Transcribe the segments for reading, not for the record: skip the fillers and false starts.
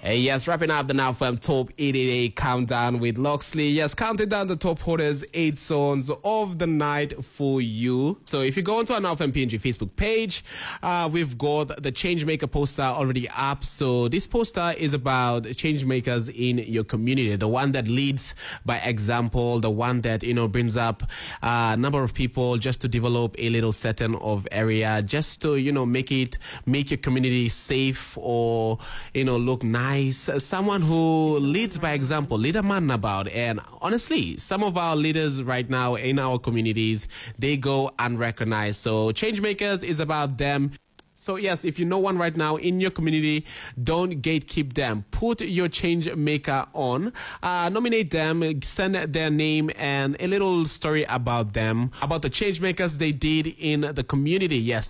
Yes, wrapping up the Now FM Top 888 Countdown with Loxley. Yes, counting down the top holders, 8 songs of the night for you. So if you go onto our Now FM PNG Facebook page, we've got the Changemaker poster already up. So this poster is about changemakers in your community, the one that leads by example, the one that, brings up a number of people just to develop a little setting of area, just to, make your community safe or, look nice. Someone who leads by example, lead a man about. And honestly, some of our leaders right now in our communities, they go unrecognized. So Changemakers is about them. So yes, if you know one right now in your community, don't gatekeep them. Put your change maker on, nominate them, send their name and a little story about them, about the change makers they did in the community. Yes,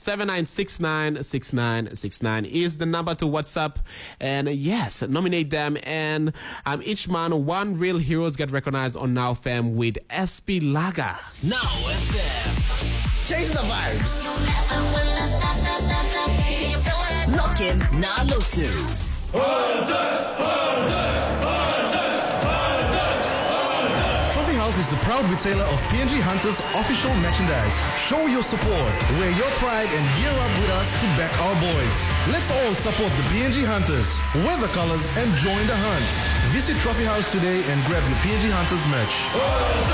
79696969 is the number to WhatsApp. And yes, nominate them. And each month, one real heroes get recognized on Now FM with SP Laga. Now FM. Change the vibes. Lock in Nalosu. Trophy House is the proud retailer of PNG Hunters official merchandise. Show your support, wear your pride and gear up with us to back our boys. Let's all support the PNG Hunters, wear the colors and join the hunt. Visit Trophy House today and grab your PNG Hunters merch.